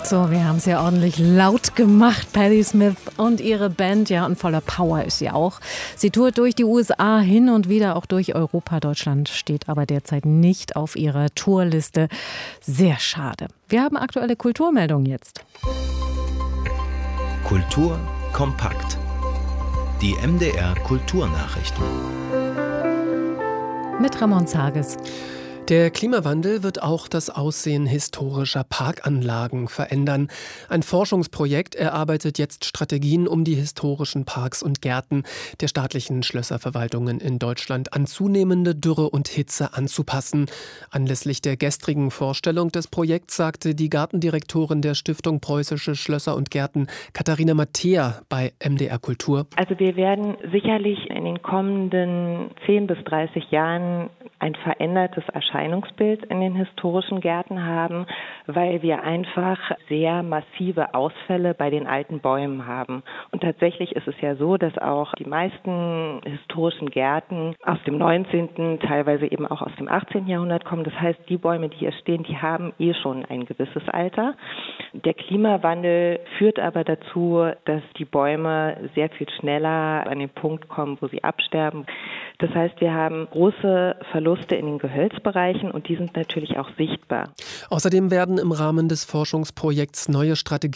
So, wir haben es ja ordentlich laut gemacht, Patti Smith und ihre Band. Ja, und voller Power ist sie auch. Sie tourt durch die USA hin und wieder auch durch Europa. Deutschland steht aber derzeit nicht auf ihrer Tourliste. Sehr schade. Wir haben aktuelle Kulturmeldungen jetzt. Kultur kompakt. Die MDR Kulturnachrichten. Mit Ramon Zages. Der Klimawandel wird auch das Aussehen historischer Parkanlagen verändern. Ein Forschungsprojekt erarbeitet jetzt Strategien, um die historischen Parks und Gärten der staatlichen Schlösserverwaltungen in Deutschland an zunehmende Dürre und Hitze anzupassen. Anlässlich der gestrigen Vorstellung des Projekts sagte die Gartendirektorin der Stiftung Preußische Schlösser und Gärten, Katharina Mattea, bei MDR Kultur. Also wir werden sicherlich in den kommenden 10 bis 30 Jahren ein verändertes Erscheinungsbild in den historischen Gärten haben, weil wir einfach sehr massive Ausfälle bei den alten Bäumen haben. Und tatsächlich ist es ja so, dass auch die meisten historischen Gärten aus dem 19., teilweise eben auch aus dem 18. Jahrhundert kommen. Das heißt, die Bäume, die hier stehen, die haben schon ein gewisses Alter. Der Klimawandel führt aber dazu, dass die Bäume sehr viel schneller an den Punkt kommen, wo sie absterben. Das heißt, wir haben große Verluste in den Gehölzbereichen und die sind natürlich auch sichtbar. Außerdem werden im Rahmen des Forschungsprojekts neue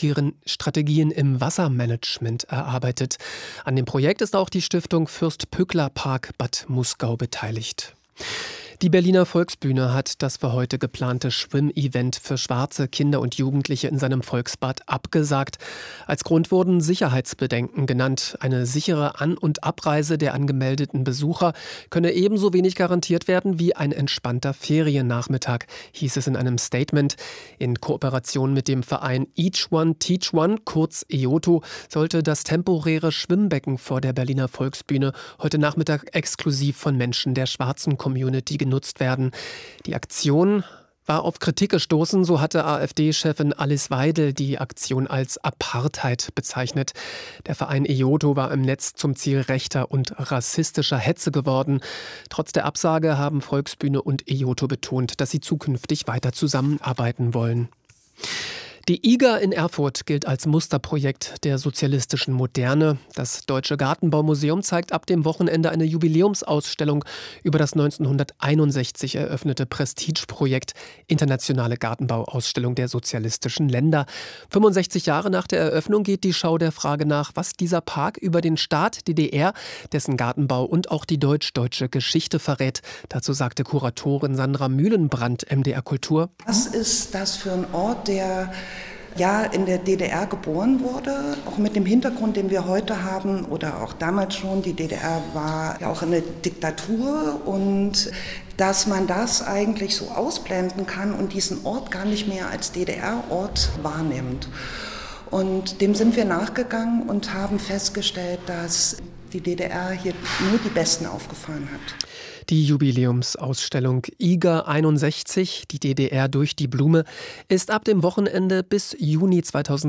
Strategien im Wassermanagement erarbeitet. An dem Projekt ist auch die Stiftung Fürst-Pückler-Park Bad Muskau beteiligt. Die Berliner Volksbühne hat das für heute geplante Schwimmevent für schwarze Kinder und Jugendliche in seinem Volksbad abgesagt. Als Grund wurden Sicherheitsbedenken genannt. Eine sichere An- und Abreise der angemeldeten Besucher könne ebenso wenig garantiert werden wie ein entspannter Feriennachmittag, hieß es in einem Statement. In Kooperation mit dem Verein Each One Teach One, kurz EOTO, sollte das temporäre Schwimmbecken vor der Berliner Volksbühne heute Nachmittag exklusiv von Menschen der schwarzen Community genutzt werden. Die Aktion war auf Kritik gestoßen, so hatte AfD-Chefin Alice Weidel die Aktion als Apartheid bezeichnet. Der Verein EOTO war im Netz zum Ziel rechter und rassistischer Hetze geworden. Trotz der Absage haben Volksbühne und EOTO betont, dass sie zukünftig weiter zusammenarbeiten wollen. Die IGA in Erfurt gilt als Musterprojekt der sozialistischen Moderne. Das Deutsche Gartenbaumuseum zeigt ab dem Wochenende eine Jubiläumsausstellung über das 1961 eröffnete Prestigeprojekt Internationale Gartenbauausstellung der sozialistischen Länder. 65 Jahre nach der Eröffnung geht die Schau der Frage nach, was dieser Park über den Staat DDR, dessen Gartenbau und auch die deutsch-deutsche Geschichte verrät. Dazu sagte Kuratorin Sandra Mühlenbrandt, MDR Kultur. Was ist das für ein Ort, der in der DDR geboren wurde, auch mit dem Hintergrund, den wir heute haben oder auch damals schon. Die DDR war ja auch eine Diktatur und dass man das eigentlich so ausblenden kann und diesen Ort gar nicht mehr als DDR-Ort wahrnimmt. Und dem sind wir nachgegangen und haben festgestellt, dass die DDR hier nur die Besten aufgefahren hat. Die Jubiläumsausstellung IGA 61, die DDR durch die Blume, ist ab dem Wochenende bis Juni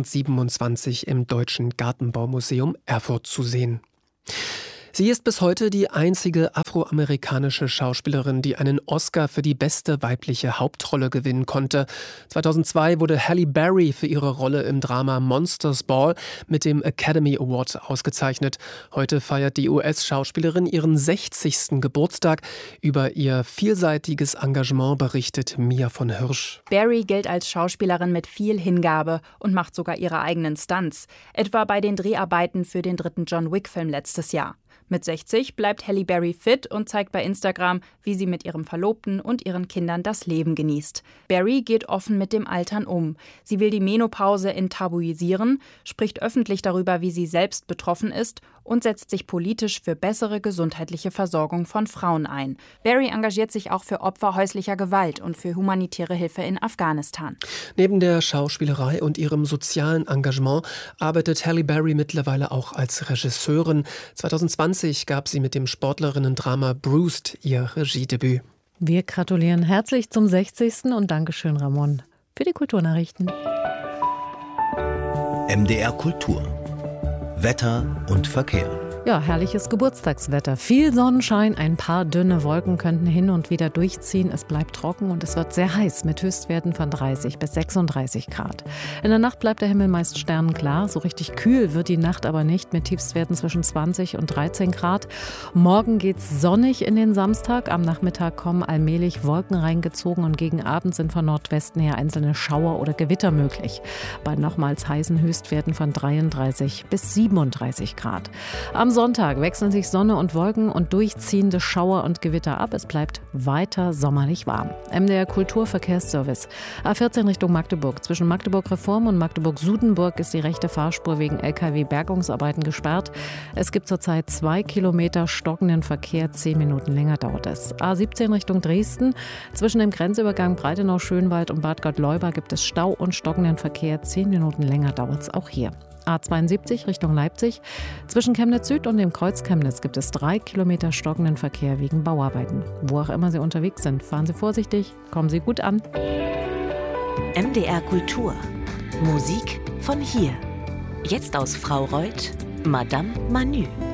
2027 im Deutschen Gartenbaumuseum Erfurt zu sehen. Sie ist bis heute die einzige afroamerikanische Schauspielerin, die einen Oscar für die beste weibliche Hauptrolle gewinnen konnte. 2002 wurde Halle Berry für ihre Rolle im Drama Monsters Ball mit dem Academy Award ausgezeichnet. Heute feiert die US-Schauspielerin ihren 60. Geburtstag. Über ihr vielseitiges Engagement berichtet Mia von Hirsch. Berry gilt als Schauspielerin mit viel Hingabe und macht sogar ihre eigenen Stunts. Etwa bei den Dreharbeiten für den 3. John Wick-Film letztes Jahr. Mit 60 bleibt Halle Berry fit und zeigt bei Instagram, wie sie mit ihrem Verlobten und ihren Kindern das Leben genießt. Berry geht offen mit dem Altern um. Sie will die Menopause enttabuisieren, spricht öffentlich darüber, wie sie selbst betroffen ist und setzt sich politisch für bessere gesundheitliche Versorgung von Frauen ein. Berry engagiert sich auch für Opfer häuslicher Gewalt und für humanitäre Hilfe in Afghanistan. Neben der Schauspielerei und ihrem sozialen Engagement arbeitet Halle Berry mittlerweile auch als Regisseurin. 2020 gab sie mit dem Sportlerinnen-Drama Bruised ihr Regiedebüt. Wir gratulieren herzlich zum 60. und Dankeschön, Ramon, für die Kulturnachrichten. MDR Kultur. Wetter und Verkehr. Ja, herrliches Geburtstagswetter. Viel Sonnenschein, ein paar dünne Wolken könnten hin und wieder durchziehen. Es bleibt trocken und es wird sehr heiß mit Höchstwerten von 30 bis 36 Grad. In der Nacht bleibt der Himmel meist sternenklar. So richtig kühl wird die Nacht aber nicht mit Tiefstwerten zwischen 20 und 13 Grad. Morgen geht's sonnig in den Samstag. Am Nachmittag kommen allmählich Wolken reingezogen und gegen Abend sind von Nordwesten her einzelne Schauer oder Gewitter möglich. Bei nochmals heißen Höchstwerten von 33 bis 37 Grad. Am Sonntag wechseln sich Sonne und Wolken und durchziehende Schauer und Gewitter ab. Es bleibt weiter sommerlich warm. MDR Kulturverkehrsservice. A14 Richtung Magdeburg. Zwischen Magdeburg Reform und Magdeburg Sudenburg ist die rechte Fahrspur wegen LKW-Bergungsarbeiten gesperrt. Es gibt zurzeit 2 Kilometer stockenden Verkehr. 10 Minuten länger dauert es. A17 Richtung Dresden. Zwischen dem Grenzübergang Breitenau-Schönwald und Bad Gott-Leuba gibt es Stau und stockenden Verkehr. 10 Minuten länger dauert es auch hier. A72 Richtung Leipzig. Zwischen Chemnitz Süd und dem Kreuz Chemnitz gibt es 3 Kilometer stockenden Verkehr wegen Bauarbeiten. Wo auch immer Sie unterwegs sind, fahren Sie vorsichtig, kommen Sie gut an. MDR Kultur. Musik von hier. Jetzt aus Fraureuth, Madame Manu.